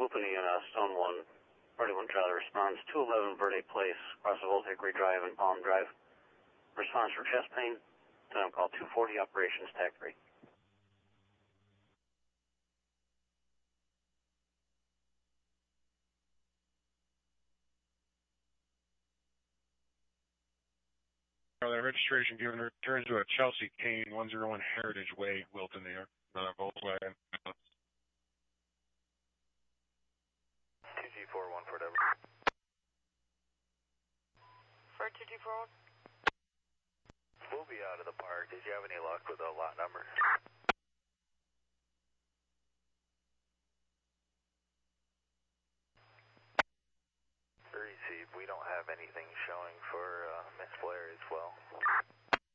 Whoopany and Stone 1, Verde 1 Charlie responds, 211 Verde Place, across the Old Hickory Drive and Palm Drive. Response for chest pain, then I'm called 240 Operations TAC 3. That registration given returns to a Chelsea Kane, 101 Heritage Way, Wilton, New York. Volkswagen. 2G4147. For 2241? We'll be out of the park. Did you have any luck with the lot number? Received. We don't have anything showing for Miss Blair as well.